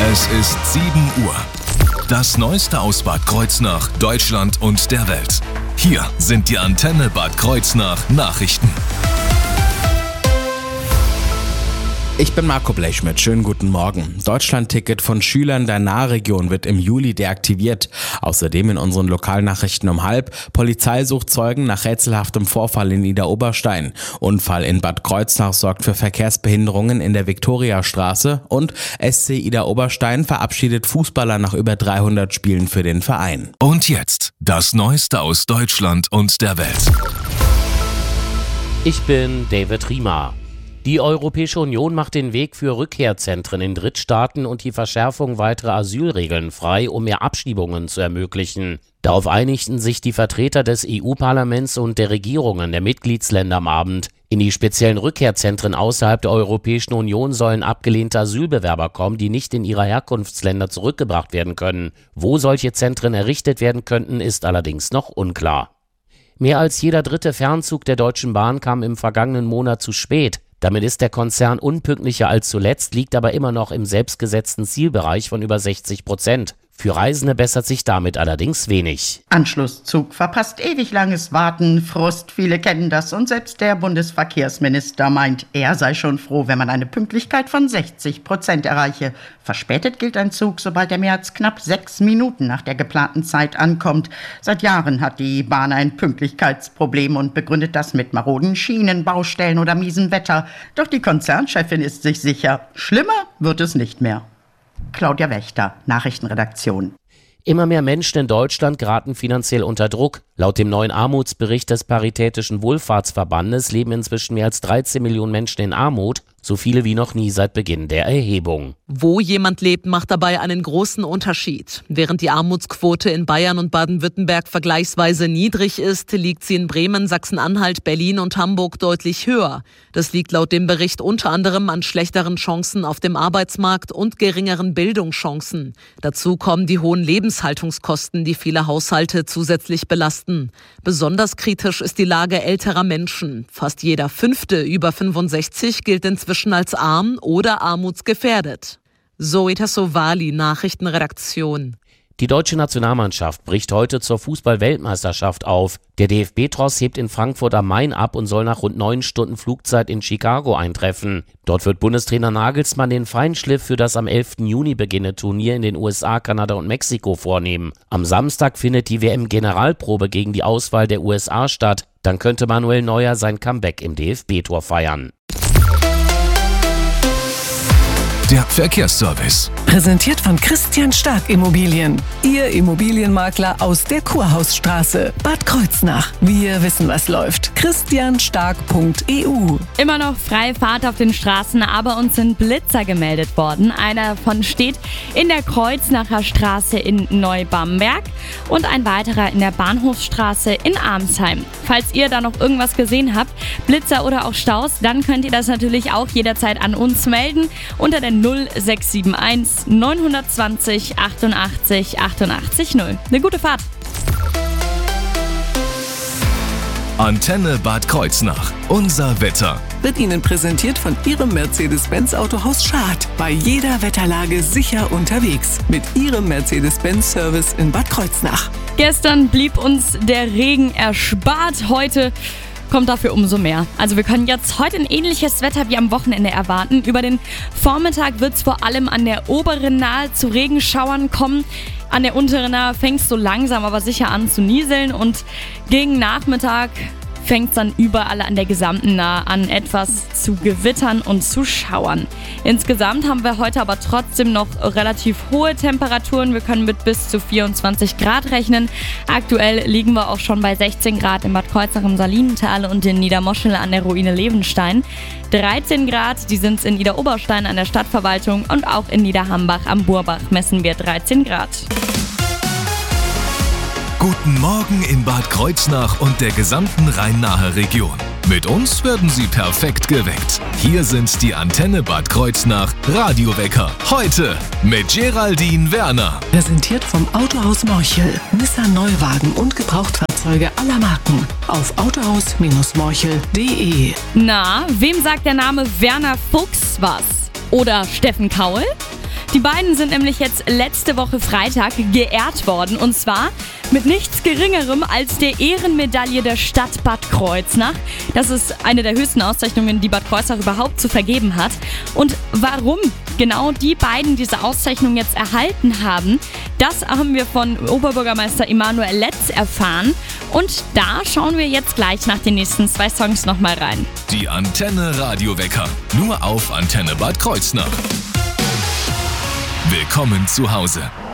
Es ist 7 Uhr. Das Neueste aus Bad Kreuznach, Deutschland und der Welt. Hier sind die Antenne Bad Kreuznach Nachrichten. Ich bin Marco Blechschmidt, schönen guten Morgen. Deutschland-Ticket von Schülern der Nahregion wird im Juli deaktiviert. Außerdem in unseren Lokalnachrichten um 12:30. Polizei sucht Zeugen nach rätselhaftem Vorfall in Idar-Oberstein. Unfall in Bad Kreuznach sorgt für Verkehrsbehinderungen in der Viktoriastraße. Und SC Idar-Oberstein verabschiedet Fußballer nach über 300 Spielen für den Verein. Und jetzt das Neueste aus Deutschland und der Welt. Ich bin David Riemer. Die Europäische Union macht den Weg für Rückkehrzentren in Drittstaaten und die Verschärfung weiterer Asylregeln frei, um mehr Abschiebungen zu ermöglichen. Darauf einigten sich die Vertreter des EU-Parlaments und der Regierungen der Mitgliedsländer am Abend. In die speziellen Rückkehrzentren außerhalb der Europäischen Union sollen abgelehnte Asylbewerber kommen, die nicht in ihre Herkunftsländer zurückgebracht werden können. Wo solche Zentren errichtet werden könnten, ist allerdings noch unklar. Mehr als jeder dritte Fernzug der Deutschen Bahn kam im vergangenen Monat zu spät. Damit ist der Konzern unpünktlicher als zuletzt, liegt aber immer noch im selbstgesetzten Zielbereich von über 60%. Für Reisende bessert sich damit allerdings wenig. Anschlusszug verpasst, ewig langes Warten, Frust, viele kennen das und selbst der Bundesverkehrsminister meint, er sei schon froh, wenn man eine Pünktlichkeit von 60% erreiche. Verspätet gilt ein Zug, sobald er mehr als knapp 6 Minuten nach der geplanten Zeit ankommt. Seit Jahren hat die Bahn ein Pünktlichkeitsproblem und begründet das mit maroden Schienen, Baustellen oder miesem Wetter. Doch die Konzernchefin ist sich sicher, schlimmer wird es nicht mehr. Claudia Wächter, Nachrichtenredaktion. Immer mehr Menschen in Deutschland geraten finanziell unter Druck. Laut dem neuen Armutsbericht des Paritätischen Wohlfahrtsverbandes leben inzwischen mehr als 13 Millionen Menschen in Armut, so viele wie noch nie seit Beginn der Erhebung. Wo jemand lebt, macht dabei einen großen Unterschied. Während die Armutsquote in Bayern und Baden-Württemberg vergleichsweise niedrig ist, liegt sie in Bremen, Sachsen-Anhalt, Berlin und Hamburg deutlich höher. Das liegt laut dem Bericht unter anderem an schlechteren Chancen auf dem Arbeitsmarkt und geringeren Bildungschancen. Dazu kommen die hohen Lebenshaltungskosten, die viele Haushalte zusätzlich belasten. Besonders kritisch ist die Lage älterer Menschen. Fast jeder Fünfte über 65 gilt inzwischen als arm oder armutsgefährdet. Zoe Tassovali, Nachrichtenredaktion. Die deutsche Nationalmannschaft bricht heute zur Fußball-Weltmeisterschaft auf. Der DFB-Tross hebt in Frankfurt am Main ab und soll nach rund 9 Stunden Flugzeit in Chicago eintreffen. Dort wird Bundestrainer Nagelsmann den Feinschliff für das am 11. Juni beginnende Turnier in den USA, Kanada und Mexiko vornehmen. Am Samstag findet die WM-Generalprobe gegen die Auswahl der USA statt. Dann könnte Manuel Neuer sein Comeback im DFB-Tor feiern. Der Verkehrsservice. Präsentiert von Christian Stark Immobilien. Ihr Immobilienmakler aus der Kurhausstraße. Bad Kreuznach. Wir wissen, was läuft. christianstark.eu. Immer noch freie Fahrt auf den Straßen, aber uns sind Blitzer gemeldet worden. Einer davon steht in der Kreuznacher Straße in Neubamberg und ein weiterer in der Bahnhofsstraße in Arnsheim. Falls ihr da noch irgendwas gesehen habt, Blitzer oder auch Staus, dann könnt ihr das natürlich auch jederzeit an uns melden unter der 0671 920 88 88 0. Eine gute Fahrt. Antenne Bad Kreuznach. Unser Wetter. Wird Ihnen präsentiert von Ihrem Mercedes-Benz Autohaus Schad. Bei jeder Wetterlage sicher unterwegs. Mit Ihrem Mercedes-Benz-Service in Bad Kreuznach. Gestern blieb uns der Regen erspart. Heute kommt dafür umso mehr. Also wir können jetzt heute ein ähnliches Wetter wie am Wochenende erwarten. Über den Vormittag wird es vor allem an der oberen Nahe zu Regenschauern kommen. An der unteren Nahe fängt es so langsam aber sicher an zu nieseln und gegen Nachmittag fängt es dann überall an der gesamten Nahe an, etwas zu gewittern und zu schauern. Insgesamt haben wir heute aber trotzdem noch relativ hohe Temperaturen. Wir können mit bis zu 24 Grad rechnen. Aktuell liegen wir auch schon bei 16 Grad in Bad Kreuznach im Salinental und in Niedermoschel an der Ruine Levenstein. 13 Grad, die sind es in Idar-Oberstein an der Stadtverwaltung und auch in Niederhambach am Burbach messen wir 13 Grad. Guten Morgen in Bad Kreuznach und der gesamten Rhein-Nahe Region. Mit uns werden Sie perfekt geweckt. Hier sind die Antenne Bad Kreuznach Radiowecker. Heute mit Geraldine Werner. Präsentiert vom Autohaus Morchel. Nissan Neuwagen und Gebrauchtfahrzeuge aller Marken. Auf autohaus-morchel.de. Na, wem sagt der Name Werner Fuchs was? Oder Steffen Kaul? Die beiden sind nämlich jetzt letzte Woche Freitag geehrt worden, und zwar mit nichts Geringerem als der Ehrenmedaille der Stadt Bad Kreuznach. Das ist eine der höchsten Auszeichnungen, die Bad Kreuznach überhaupt zu vergeben hat. Und warum genau die beiden diese Auszeichnung jetzt erhalten haben, das haben wir von Oberbürgermeister Emanuel Letz erfahren. Und da schauen wir jetzt gleich nach den nächsten 2 Songs nochmal rein. Die Antenne Radiowecker. Nur auf Antenne Bad Kreuznach. Willkommen zu Hause.